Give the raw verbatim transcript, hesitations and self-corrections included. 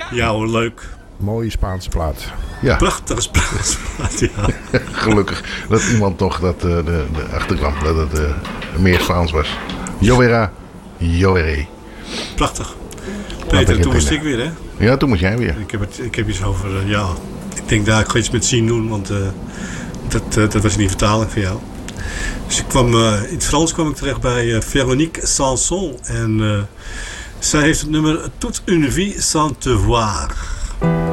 Ja hoor, leuk. Mooie Spaanse plaat. Ja, Prachtige Spaanse plaat, ja. gelukkig dat iemand toch dat, uh, de, de achterkwam. Dat het uh, meer Spaans was. Jovera, Jovere. Prachtig. Peter, toen was ik weer, hè? Ja, toen moest jij weer. Ik heb, het, ik heb iets over, uh, ja... Ik denk, daar, ik ga iets met zien doen, want uh, dat, uh, dat was niet vertaling voor jou. Dus ik kwam, uh, in het Frans kwam ik terecht bij uh, Véronique Sanson. En uh, zij heeft het nummer Toute une vie sans te voir.